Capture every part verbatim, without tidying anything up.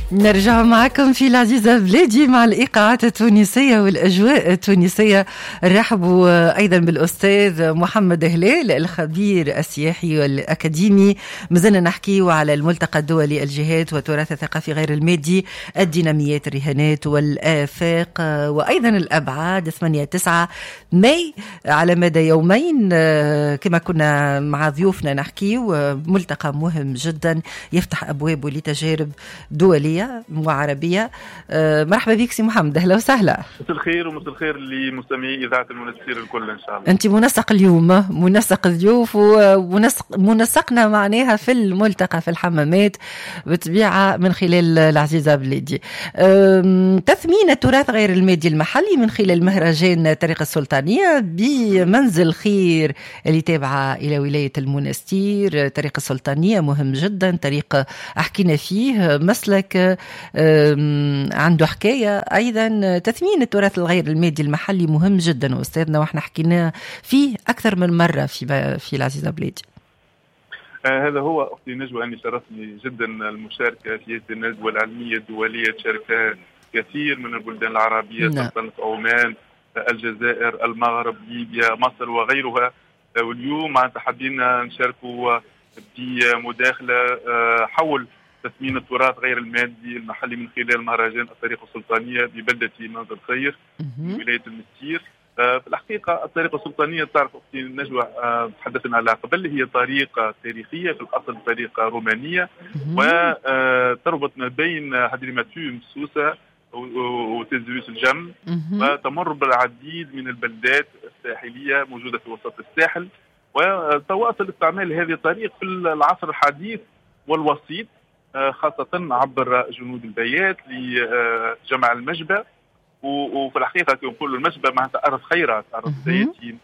نرجع معكم في العزيزة بلادي مع الإيقاعات التونسية والأجواء التونسية. نرحبوا أيضا بالأستاذ محمد هلال الخبير السياحي والأكاديمي. مازلنا نحكي على الملتقى الدولي الجهات والتراث الثقافي غير المادي، الديناميات، الرهانات والآفاق وأيضا الأبعاد ثمانية تسعة ماي على مدى يومين. كما كنا مع ضيوفنا نحكي، ملتقى مهم جدا يفتح أبوابه لتجارب دولية وعربية. أه مرحبا بك سي محمد، أهلا وسهلا. مساء الخير ومساء الخير لمستمعي إذاعة المنستير الكل إن شاء الله. أنت منسق اليوم، منسق الضيوف ومنسق منسقنا معناها في الملتقى في الحمامات بطبيعة من خلال العزيزة بلادي. تثمين التراث غير المادي المحلي من خلال مهرجان طريق السلطانية بمنزل خير اللي تابعة إلى ولاية المنستير. طريق السلطانية مهم جدا، طريق أحكينا فيه مسلك عنده حكاية. أيضا تثمين التراث الغير المادي المحلي مهم جدا أستاذنا، وإحنا حكينا فيه أكثر من مرة في في العزيزة بلادي. آه هذا هو أختي نجوى، أني شرفني جدا المشاركة في هذه الندوة العلمية الدولية تشاركها كثير من البلدان العربية، سلطنة عمان، الجزائر، المغرب، ليبيا، مصر وغيرها. واليوم حابين نشاركوا بمداخلة حول تثمين التراث غير المادي المحلي من خلال مهرجان الطريق السلطانية ببلدة منزل خير في ولاية المنستير. في الحقيقة الطريق السلطانية تعرف أختي نجوى، تحدثنا على قبل، هي طريقة تاريخية في الأصل، طريقة رومانية وتربط ما بين حضرموت سوسة وتزويس الجم، وتمر بالعديد من البلدات الساحلية موجودة في وسط الساحل. وتواصل استعمال هذه الطريق في العصر الحديث والوسيط، خاصة عبر جنود البيات لجمع المجبى. وفي الحقيقة كما نقولوا المجبى معناتها أرض خيرات، أرض زيتين،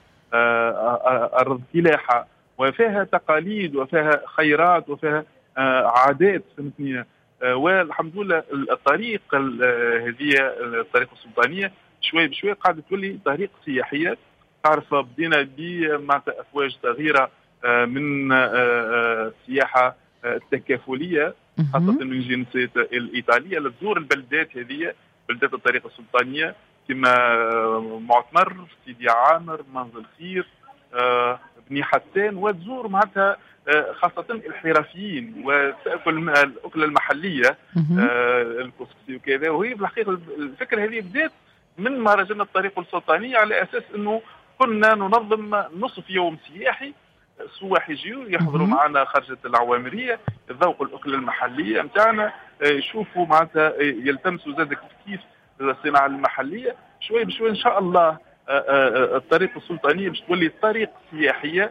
أرض فلاحة، وفيها تقاليد وفيها خيرات وفيها عادات، فهمتني. والحمد لله الطريق هذه الطريق السلطانية شوي بشوي قاعدة تولي طريق سياحية. تعرف بدينا بمعناتها أفواج صغيرة من السياحة التكافلية، خاصة من الجنسية الإيطالية، لتزور البلدات هذه، بلدات الطريق السلطانية كما معتمر، سيدي عامر، منزل خير، بني حسان، وتزور معناتها خاصة الحرفيين وتأكل الأكلة المحلية الكسكسي وكذا. وهي في الحقيقة الفكرة هذه بدأت من مهرجان الطريق السلطانية على أساس أنه كنا ننظم نصف يوم سياحي، السواح يجيو يحضروا معنا خرجة العوامرية، يذوقوا الأكلة المحلية متاعنا، يشوفوا معناتها يلتمسوا زاد كيف الصناعة المحلية. شوي بشوي إن شاء الله الطريق السلطانية باش تولي طريق سياحية.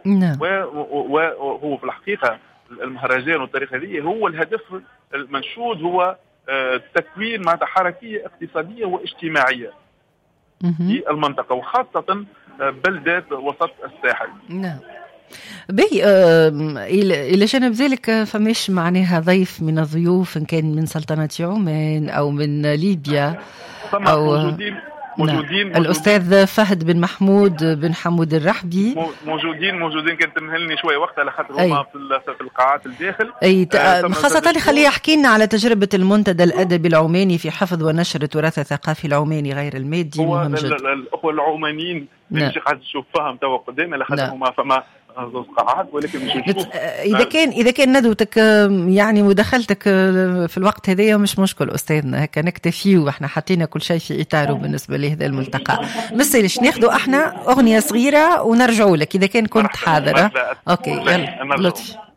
وهو في الحقيقة المهرجان والطريق هذه هو الهدف المنشود، هو تكوين معناتها حركية اقتصادية واجتماعية في المنطقة، وخاصة بلدات وسط الساحل. نعم. باهي، آه إلى جانب ذلك فماش معناها ضيف من الضيوف إن كان من سلطنة عمان أو من ليبيا أو موجودين موجودين نعم. الأستاذ فهد بن محمود بن حمود الرحبي موجودين موجودين كنت مهلني شوية وقت على خاطر هما في القاعات الداخل. أي آه خاصة اللي خليه يحكي لنا على تجربة المنتدى الأدبي العماني في حفظ ونشر التراث الثقافي العماني غير المادي. مهم جدا. الأخوة العمانيين مش قاعد تشوف فهم توا قدامنا على خاطر هما فما قاعات، ولكن مش نشوف. إذا كان إذا كان ندوتك يعني مداخلتك في الوقت هذايا مش مشكل أستاذنا، هكا نكتفي وإحنا حطينا كل شيء في إطاره بالنسبة لهذا الملتقى. مسيلش ناخدوا إحنا أغنية صغيرة ونرجعوا لك إذا كان كنت حاضرة. أوكي يلا لطفي.